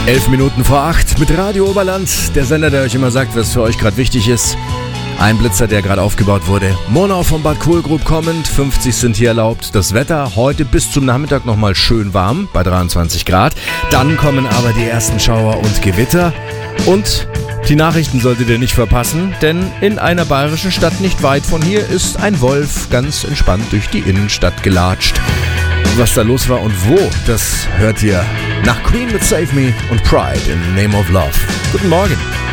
11 Minuten vor 8 mit Radio Oberland, der Sender, der euch immer sagt, was für euch gerade wichtig ist. Ein Blitzer, der gerade aufgebaut wurde. Monau von Bad Kohlgrub kommend, 50 sind hier erlaubt. Das Wetter heute bis zum Nachmittag nochmal schön warm, bei 23 Grad. Dann kommen aber die ersten Schauer und Gewitter. Und die Nachrichten solltet ihr nicht verpassen, denn in einer bayerischen Stadt nicht weit von hier ist ein Wolf ganz entspannt durch die Innenstadt gelatscht. Was da los war und wo, das hört ihr nach Queen mit Save Me und Pride in the Name of Love. Guten Morgen.